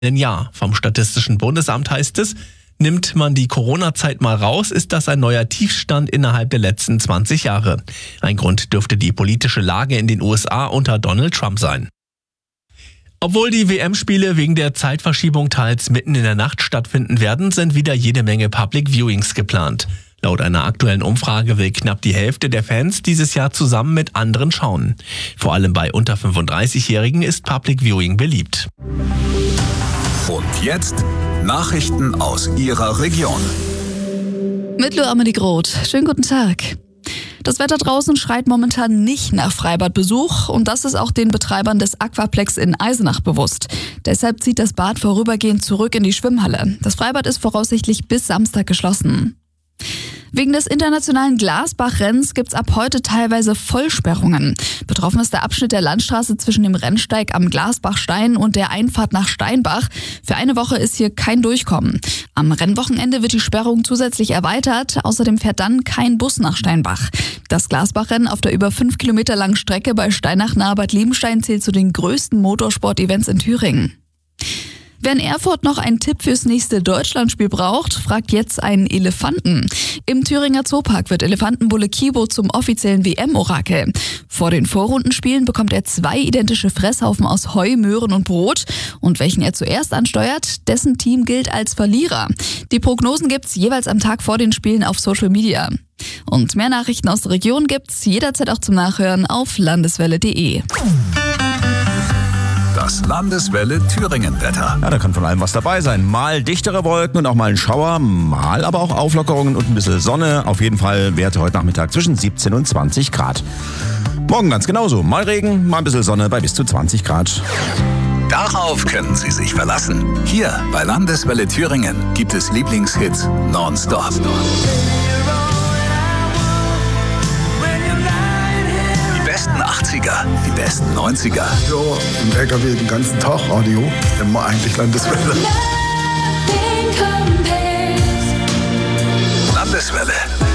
Jahr. Vom Statistischen Bundesamt heißt es, nimmt man die Corona-Zeit mal raus, ist das ein neuer Tiefstand innerhalb der letzten 20 Jahre. Ein Grund dürfte die politische Lage in den USA unter Donald Trump sein. Obwohl die WM-Spiele wegen der Zeitverschiebung teils mitten in der Nacht stattfinden werden, sind wieder jede Menge Public Viewings geplant. Laut einer aktuellen Umfrage will knapp die Hälfte der Fans dieses Jahr zusammen mit anderen schauen. Vor allem bei unter 35-Jährigen ist Public Viewing beliebt. Und jetzt Nachrichten aus Ihrer Region. Mit Amelie Groth. Schönen guten Tag. Das Wetter draußen schreit momentan nicht nach Freibadbesuch und das ist auch den Betreibern des Aquaplex in Eisenach bewusst. Deshalb zieht das Bad vorübergehend zurück in die Schwimmhalle. Das Freibad ist voraussichtlich bis Samstag geschlossen. Wegen des internationalen Glasbach-Rennens gibt's ab heute teilweise Vollsperrungen. Betroffen ist der Abschnitt der Landstraße zwischen dem Rennsteig am Glasbachstein und der Einfahrt nach Steinbach. Für eine Woche ist hier kein Durchkommen. Am Rennwochenende wird die Sperrung zusätzlich erweitert. Außerdem fährt dann kein Bus nach Steinbach. Das Glasbach-Rennen auf der über 5 Kilometer langen Strecke bei Steinach nahe Bad Liebenstein zählt zu den größten Motorsport-Events in Thüringen. Wer in Erfurt noch einen Tipp fürs nächste Deutschlandspiel braucht, fragt jetzt einen Elefanten. Im Thüringer Zoopark wird Elefantenbulle Kibo zum offiziellen WM-Orakel. Vor den Vorrundenspielen bekommt er 2 identische Fresshaufen aus Heu, Möhren und Brot. Und welchen er zuerst ansteuert, dessen Team gilt als Verlierer. Die Prognosen gibt's jeweils am Tag vor den Spielen auf Social Media. Und mehr Nachrichten aus der Region gibt's jederzeit auch zum Nachhören auf landeswelle.de. Das Landeswelle Thüringen-Wetter. Ja, da kann von allem was dabei sein. Mal dichtere Wolken und auch mal ein Schauer, mal aber auch Auflockerungen und ein bisschen Sonne. Auf jeden Fall Werte heute Nachmittag zwischen 17 und 20 Grad. Morgen ganz genauso. Mal Regen, mal ein bisschen Sonne bei bis zu 20 Grad. Darauf können Sie sich verlassen. Hier bei Landeswelle Thüringen gibt es Lieblingshits nonstop. Die besten 80er, die besten 90er. Ja, im LKW den ganzen Tag Radio, immer eigentlich Landeswelle. Landeswelle.